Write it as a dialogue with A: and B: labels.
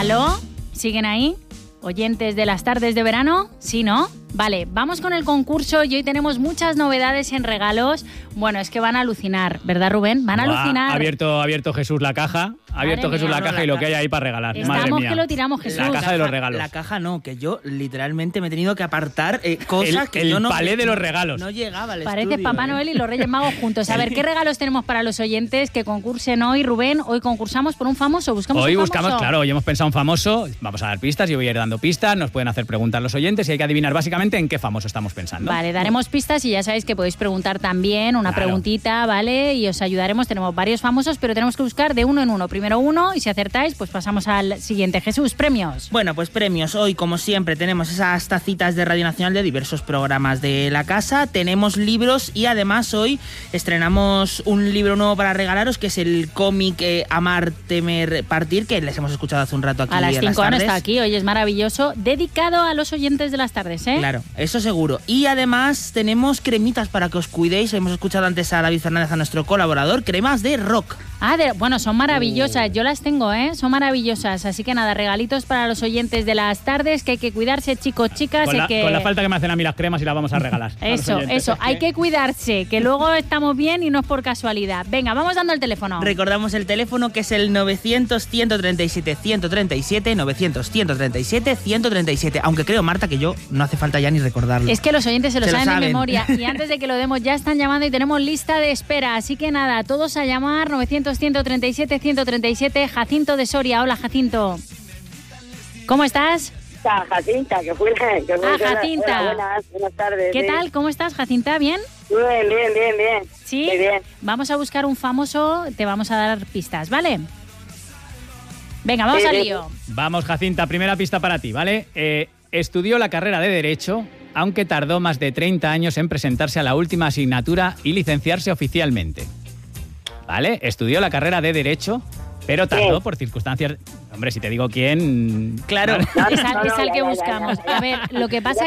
A: ¿Aló? ¿Siguen ahí? ¿Oyentes de las tardes de verano? ¿Sí, no? Vale, vamos con el concurso y hoy tenemos muchas novedades en regalos. Bueno, es que van a alucinar, ¿verdad, Rubén? Van a alucinar.
B: Ha abierto Jesús la caja. Y lo que hay ahí para regalar.
A: Estamos
B: Madre mía.
A: que lo tiramos, Jesús.
B: La caja de los regalos.
C: La caja no, que yo literalmente me he tenido que apartar cosas que yo no...
B: El palé de los regalos.
C: No llegaba al
A: Parece
C: estudio.
A: Papá Noel y los Reyes Magos juntos. A ver, ¿qué regalos tenemos para los oyentes que concursen hoy, Rubén? Hoy concursamos por un famoso, buscamos
B: Hoy
A: un famoso.
B: buscamos, claro, hoy hemos pensado un famoso. Vamos a dar pistas, yo voy a ir dando pistas. Nos pueden hacer preguntas los oyentes y hay que adivinar básicamente en qué famoso estamos pensando.
A: Vale, daremos pistas y ya sabéis que podéis preguntar también una preguntita, ¿vale? Y os ayudaremos. Tenemos varios famosos, pero tenemos que buscar de uno en uno. Primero uno y si acertáis, pues pasamos al siguiente. Jesús, premios.
C: Bueno, pues premios. Hoy, como siempre, tenemos esas tacitas de Radio Nacional de diversos programas de la casa. Tenemos libros y además hoy estrenamos un libro nuevo para regalaros, que es el cómic Amar, Temer, Partir, que les hemos escuchado hace un rato aquí
A: A las 5
C: tardes.
A: está aquí, hoy es maravilloso. Dedicado a los oyentes de las tardes, ¿eh?
C: Claro, eso seguro. Y además tenemos cremitas para que os cuidéis. Hemos escuchado antes a David Fernández, a nuestro colaborador, cremas de rock.
A: Bueno, son maravillosas, yo las tengo, ¿eh? Son maravillosas, así que nada, regalitos para los oyentes de las tardes, que hay que cuidarse, chicos, chicas.
B: Con la falta que me hacen a mí las cremas y las vamos a regalar.
A: Eso, hay que cuidarse, que luego estamos bien y no es por casualidad. Venga, vamos dando el teléfono.
C: Recordamos el teléfono, que es el 900-137-137, 900-137-137, aunque creo, Marta, que yo no hace falta ya ni recordarlo.
A: Es que los oyentes se lo saben de memoria y antes de que lo demos ya están llamando y tenemos lista de espera, así que nada, todos a llamar, 900-137-137, Jacinto de Soria. Hola, Jacinto. ¿Cómo estás?
D: Jacinta, que fue
A: Jacinta.
D: Hola, buenas tardes.
A: ¿Qué tal? ¿Cómo estás, Jacinta? ¿Bien?
D: Bien.
A: ¿Sí?
D: Muy bien.
A: Vamos a buscar un famoso, te vamos a dar pistas, ¿vale? Venga, vamos al lío.
B: Vamos, Jacinta, primera pista para ti, ¿vale? Estudió la carrera de Derecho, aunque tardó más de 30 años en presentarse a la última asignatura y licenciarse oficialmente. ¿Vale? Estudió la carrera de Derecho, pero tardó por circunstancias... Hombre, si te digo quién...
C: Claro.
A: Es al que buscamos. A ver, lo que pasa